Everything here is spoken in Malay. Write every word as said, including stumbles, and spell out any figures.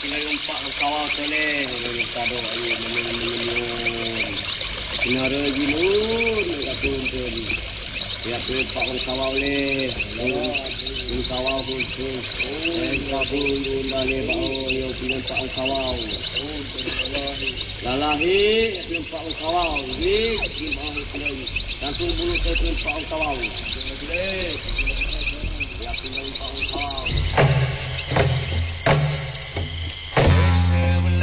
pinayumpak ng kawal toleh. Kado ayo menun-menun. Sinara ginun katun tun. Siap pinayumpak ng kawal le. Yung kawal pun pun. Eh kapun dun dali bao yung pinayumpak ng kawal. Lalahi pinayumpak ng kawal. Gig gimana pinay. Kantung bulu ke pinayumpak ng kawal. Siap pinayumpak ng kawal.